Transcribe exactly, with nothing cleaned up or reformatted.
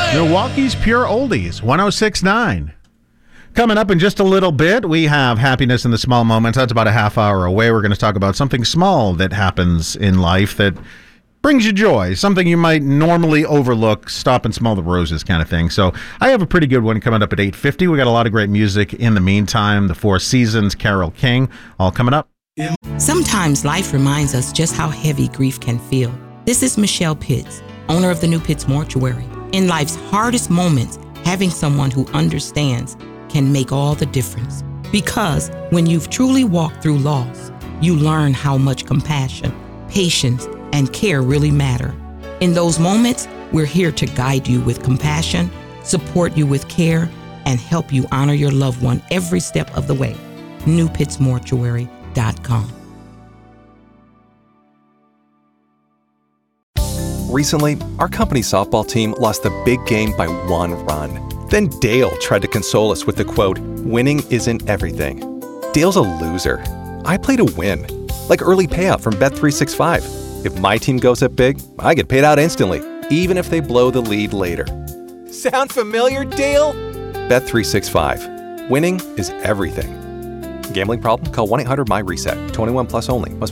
Milwaukee's Pure Oldies, one oh six point nine. Coming up in just a little bit, we have Happiness in the Small Moments. That's about a half hour away. We're going to talk about something small that happens in life that brings you joy, something you might normally overlook, stop and smell the roses kind of thing. So I have a pretty good one coming up at eight fifty. We got a lot of great music in the meantime. The Four Seasons, Carole King, all coming up. Sometimes life reminds us just how heavy grief can feel. This is Michelle Pitts, owner of the New Pitts Mortuary. In life's hardest moments, having someone who understands can make all the difference. Because when you've truly walked through loss, you learn how much compassion, patience, and care really matter. In those moments, we're here to guide you with compassion, support you with care, and help you honor your loved one every step of the way. new pitts mortuary dot com. Recently, our company's softball team lost the big game by one run. Then Dale tried to console us with the quote, "Winning isn't everything." Dale's a loser. I play to win, like early payout from Bet three sixty-five. If my team goes up big, I get paid out instantly, even if they blow the lead later. Sound familiar, Dale? Bet three sixty-five. Winning is everything. Gambling problem? Call one eight hundred M Y reset. twenty-one plus only. Must